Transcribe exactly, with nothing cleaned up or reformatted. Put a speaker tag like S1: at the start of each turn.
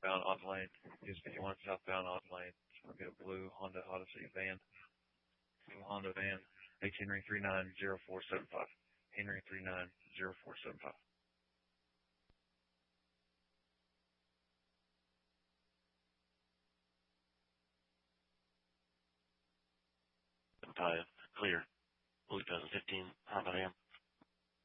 S1: southbound odd lane. Use fifty-one southbound odd lane. I'll get a blue Honda Odyssey van. Blue Honda van. H Henry three nine zero four seven five. Henry three nine zero four seven five.
S2: five, clear. Blue two thousand fifteen Honda van.